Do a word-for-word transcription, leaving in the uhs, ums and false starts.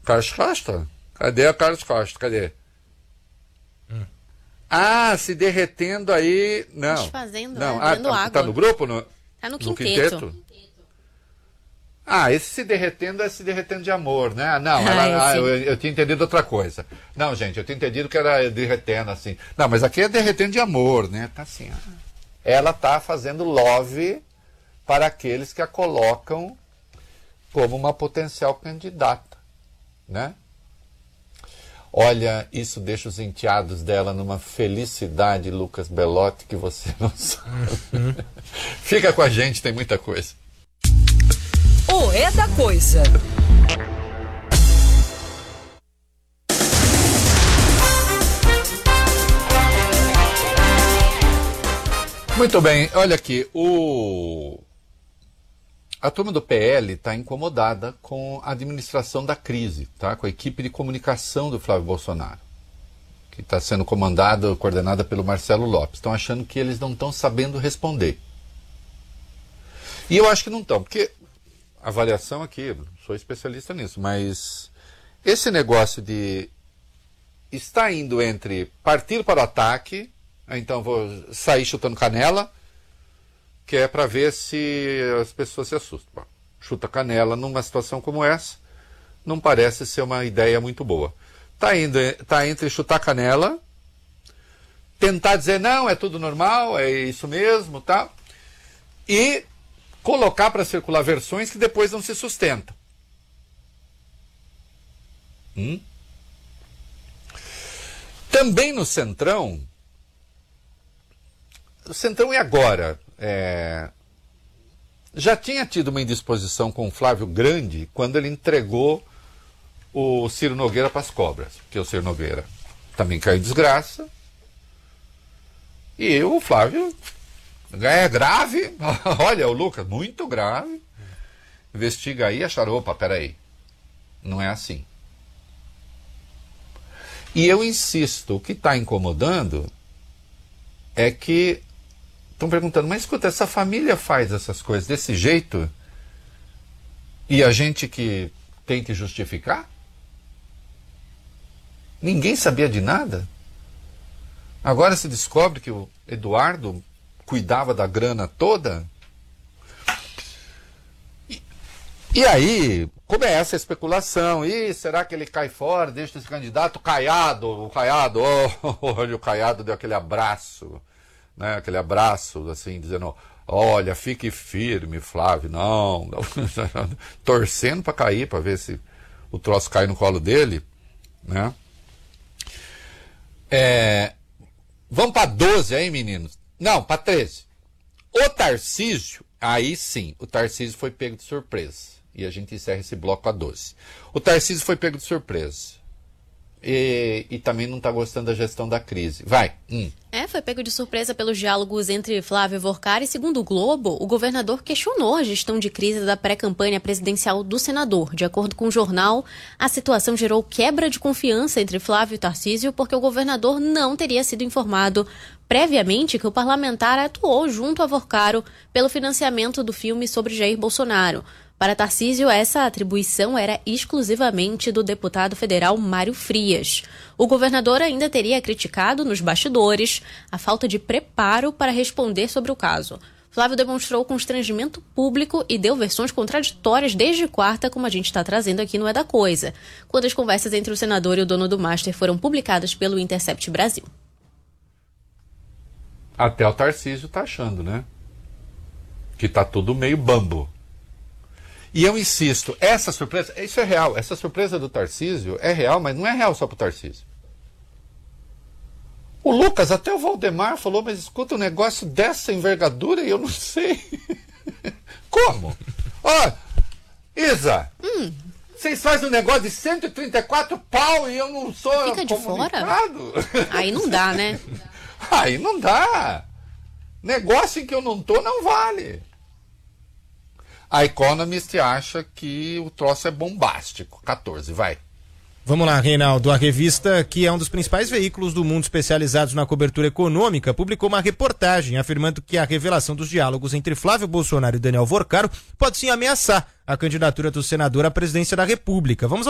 Carlos Costa? Cadê a Carlos Costa? Cadê? Hum. Ah, se derretendo aí... Não. Desfazendo, não. né? Ah, Dando tá, água. tá no grupo? No, tá no no quinteto. quinteto? Ah, esse se derretendo é se derretendo de amor, né? Não, Ah, ela, ah, sim. eu, eu tinha entendido outra coisa. Não, gente, eu tinha entendido que era derretendo, assim. Não, mas aqui é derretendo de amor, né? Tá assim, ó. Ela tá fazendo love para aqueles que a colocam como uma potencial candidata, né? Olha, isso deixa os enteados dela numa felicidade, Lucas Belotti, que você não sabe. Uhum. Fica com a gente, tem muita coisa. O É da Coisa. Muito bem, olha aqui, o... a turma do P L está incomodada com a administração da crise, tá? Com a equipe de comunicação do Flávio Bolsonaro, que está sendo comandada, coordenada pelo Marcelo Lopes. Estão achando que eles não estão sabendo responder. E eu acho que não estão, porque a avaliação aqui, não sou especialista nisso, mas esse negócio de estar indo entre partir para o ataque, então vou sair chutando canela, que é para ver se as pessoas se assustam. Bom, chuta canela numa situação como essa, não parece ser uma ideia muito boa. Está indo, tá entre chutar canela, tentar dizer não, é tudo normal, é isso mesmo, tá? E colocar para circular versões que depois não se sustentam. Hum? Também no Centrão, o Centrão e agora, é, já tinha tido uma indisposição com o Flávio Grande quando ele entregou o Ciro Nogueira para as cobras, porque o Ciro Nogueira também caiu em desgraça, e o Flávio é grave, olha o Lucas, muito grave, investiga aí e acharam, opa, peraí, não é assim. E eu insisto, o que está incomodando é que estão perguntando, mas escuta, essa família faz essas coisas desse jeito e a gente que tem que justificar? Ninguém sabia de nada? Agora se descobre que o Eduardo cuidava da grana toda? E, e aí começa a especulação. E será que ele cai fora, deixa esse candidato? Caiado, o Caiado, oh, olha, o Caiado deu aquele abraço, né? Aquele abraço, assim, dizendo, olha, fique firme, Flávio, não, não. Torcendo para cair, para ver se o troço cai no colo dele, né? É, vamos para doze aí, meninos? Não, para treze. O Tarcísio, aí sim, o Tarcísio foi pego de surpresa. E a gente encerra esse bloco a doze. O Tarcísio foi pego de surpresa. E, e também não está gostando da gestão da crise. Vai. Hum. É, foi pego de surpresa pelos diálogos entre Flávio Vorcar e, segundo o Globo, o governador questionou a gestão de crise da pré-campanha presidencial do senador. De acordo com o jornal, a situação gerou quebra de confiança entre Flávio e Tarcísio porque o governador não teria sido informado previamente que o parlamentar atuou junto a Vorcaro pelo financiamento do filme sobre Jair Bolsonaro. Para Tarcísio, essa atribuição era exclusivamente do deputado federal Mário Frias. O governador ainda teria criticado nos bastidores a falta de preparo para responder sobre o caso. Flávio demonstrou constrangimento público e deu versões contraditórias desde quarta, como a gente está trazendo aqui no É da Coisa, quando as conversas entre o senador e o dono do Master foram publicadas pelo Intercept Brasil. Até o Tarcísio tá achando, né? Que tá tudo meio bambo. E eu insisto, essa surpresa, isso é real, essa surpresa do Tarcísio é real, mas não é real só pro Tarcísio. O Lucas, até o Valdemar falou, mas escuta, um negócio dessa envergadura e eu não sei. Como? Ó, oh, Isa, hum. Vocês fazem um negócio de cento e trinta e quatro pau e eu não sou Fica de comunicado. Fora? Aí não dá, né? Aí não dá. Negócio em que eu não tô não vale. A Economist acha que o troço é bombástico. quatorze, vai. Vamos lá, Reinaldo. A revista, que é um dos principais veículos do mundo especializados na cobertura econômica, publicou uma reportagem afirmando que a revelação dos diálogos entre Flávio Bolsonaro e Daniel Vorcaro pode sim ameaçar a candidatura do senador à presidência da República. Vamos